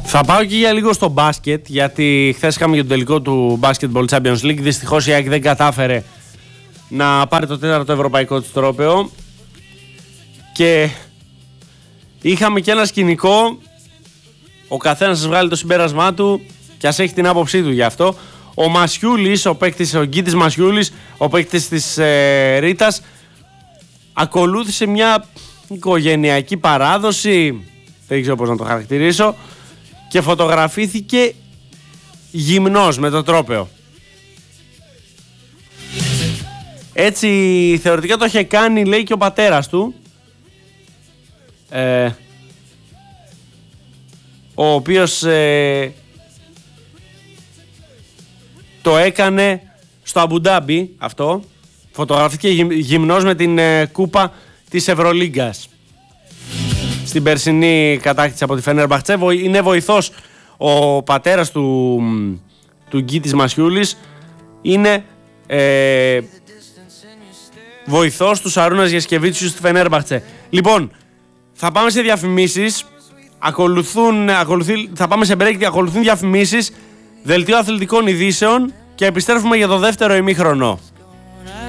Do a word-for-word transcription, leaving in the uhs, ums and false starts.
Θα πάω και για λίγο στο μπάσκετ, γιατί χθες είχαμε και τον τελικό του Basketball Champions League. Δυστυχώς η ΑΕΚ δεν κατάφερε να πάρει το τέταρτο ευρωπαϊκό της τρόπαιο. Και είχαμε και ένα σκηνικό, ο καθένας σας βγάλει το συμπέρασμά του και ας έχει την άποψή του γι' αυτό. Ο Μασιούλης, ο παίκτης, ο Γκίτης Μασιούλης, ο παίκτης της ε, Ρήτας, ακολούθησε μια οικογενειακή παράδοση, δεν ξέρω πώς να το χαρακτηρίσω, και φωτογραφήθηκε γυμνός με το τρόπαιο. Έτσι θεωρητικά το είχε κάνει, λέει, και ο πατέρας του, ε, ο οποίος ε, το έκανε στο Αμπουντάμπι αυτό. Φωτογραφήθηκε γυμνός με την ε, κούπα της Ευρωλίγκας στην περσινή κατάκτηση από τη Φενέρμπαχτσε. Είναι βοηθός ο πατέρας του, του Γκίτης Μασιούλης, είναι ε, βοηθός του Σαρούνας Γεσκεβίτσιου στη Φενέρμπαχτσε. Λοιπόν, θα πάμε σε διαφημίσεις, ακολουθούν, ακολουθεί, θα πάμε σε break, ακολουθούν διαφημίσεις, δελτίο αθλητικών ειδήσεων και επιστρέφουμε για το δεύτερο ημίχρονο.